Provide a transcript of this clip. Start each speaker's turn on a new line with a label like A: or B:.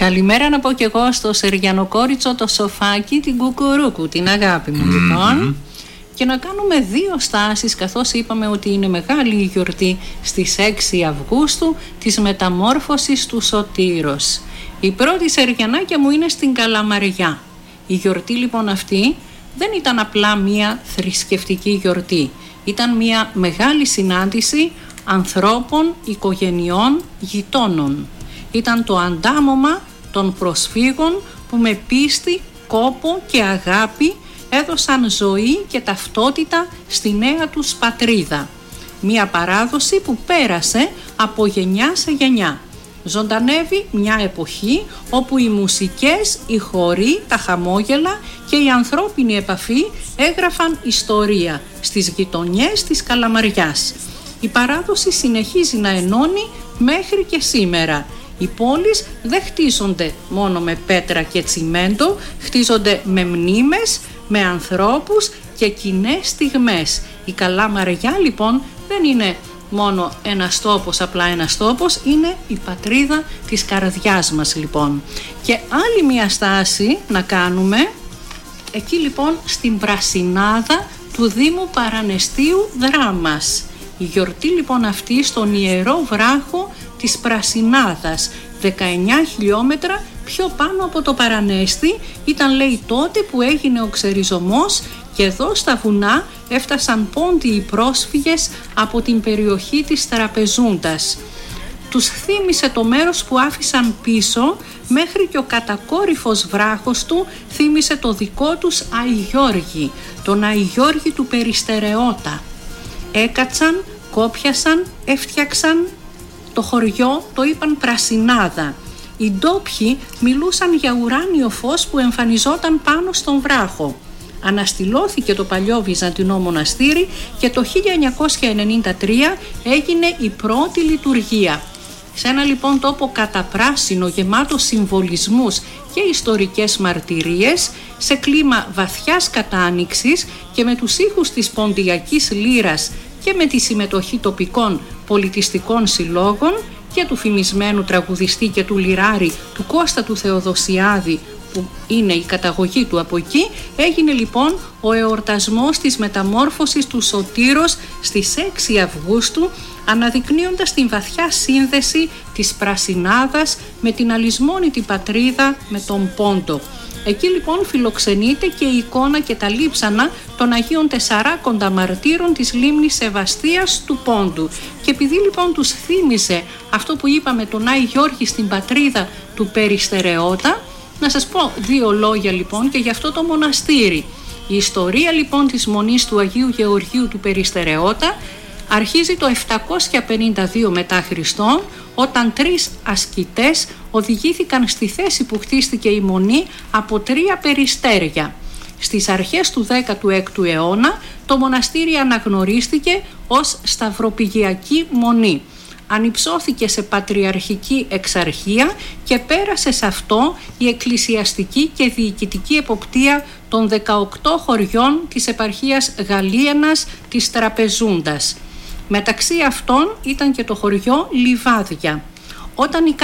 A: Καλημέρα να πω κι εγώ στο Σεριανοκόριτσο το Σοφάκι, την Κουκουρούκου, την αγάπη μου λοιπόν. Και να κάνουμε δύο στάσεις, καθώς είπαμε ότι είναι μεγάλη η γιορτή στις 6 Αυγούστου της μεταμόρφωσης του Σωτήρος. Η πρώτη σεριανάκια μου είναι στην Καλαμαριά. Η γιορτή λοιπόν αυτή δεν ήταν απλά μία θρησκευτική γιορτή. Ήταν μία μεγάλη συνάντηση ανθρώπων, οικογενειών, γειτόνων. Ήταν το αντάμωμα των προσφύγων που με πίστη, κόπο και αγάπη έδωσαν ζωή και ταυτότητα στη νέα τους πατρίδα. Μία παράδοση που πέρασε από γενιά σε γενιά. Ζωντανεύει μια εποχή όπου οι μουσικές, οι χοροί, τα χαμόγελα και η ανθρώπινη επαφή έγραφαν ιστορία στις γειτονιές της Καλαμαριάς. Η παράδοση συνεχίζει να ενώνει μέχρι και σήμερα. Οι πόλεις δεν χτίζονται μόνο με πέτρα και τσιμέντο, χτίζονται με μνήμες, με ανθρώπους και κοινές στιγμές. Η Καλαμαριά λοιπόν δεν είναι μόνο ένας τόπος, απλά ένας τόπος, είναι η πατρίδα της καρδιάς μας λοιπόν. Και άλλη μια στάση να κάνουμε εκεί λοιπόν στην Πρασινάδα του Δήμου Παρανεστίου Δράμας. Η γιορτή λοιπόν αυτή στον Ιερό Βράχο της Πρασινάδας, 19 χιλιόμετρα πιο πάνω από το Παρανέστη, ήταν λέει τότε που έγινε ο ξεριζωμός και εδώ στα βουνά έφτασαν πόντιοι πρόσφυγες από την περιοχή της Τραπεζούντας. Τους θύμισε το μέρος που άφησαν πίσω, μέχρι και ο κατακόρυφος βράχος του θύμισε το δικό τους Αϊγιώργη, τον Αϊγιώργη του Περιστερεώτα. Έκατσαν, κόπιασαν, έφτιαξαν το χωριό, το είπαν Πρασινάδα. Οι ντόπιοι μιλούσαν για ουράνιο φως που εμφανιζόταν πάνω στον βράχο. Αναστηλώθηκε το παλιό βυζαντινό μοναστήρι και το 1993 έγινε η πρώτη λειτουργία. Σε ένα λοιπόν τόπο καταπράσινο, γεμάτο συμβολισμούς και ιστορικές μαρτυρίες, σε κλίμα βαθιάς κατάνοιξης και με τους ήχους της ποντιακής λύρας και με τη συμμετοχή τοπικών πολιτιστικών συλλόγων και του φημισμένου τραγουδιστή και του λυράρη του Κώστα του Θεοδοσιάδη, που είναι η καταγωγή του από εκεί, έγινε λοιπόν ο εορτασμός της μεταμόρφωσης του Σωτήρος στις 6 Αυγούστου, αναδεικνύοντας την βαθιά σύνδεση της Πρασινάδας με την αλυσμόνητη πατρίδα, με τον Πόντο. Εκεί λοιπόν φιλοξενείται και η εικόνα και τα λείψανα των Αγίων Τεσσαράκοντα μαρτύρων της λίμνης Σεβαστίας του Πόντου. Και επειδή λοιπόν τους θύμισε αυτό που είπαμε τον Άη Γιώργη στην πατρίδα του Περιστερεώτα, να σας πω δύο λόγια λοιπόν και για αυτό το μοναστήρι. Η ιστορία λοιπόν της Μονής του Αγίου Γεωργίου του Περιστερεώτα αρχίζει το 752 μετά Χριστόν, όταν 3 ασκητές οδηγήθηκαν στη θέση που χτίστηκε η Μονή από 3 περιστέρια. Στις αρχές του 16ου αιώνα το μοναστήρι αναγνωρίστηκε ως Σταυροπηγιακή Μονή. Ανυψώθηκε σε πατριαρχική εξαρχία και πέρασε σε αυτό η εκκλησιαστική και διοικητική εποπτεία των 18 χωριών της επαρχίας Γαλλίανας της Τραπεζούντας. Μεταξύ αυτών ήταν και το χωριό Λιβάδια. Όταν η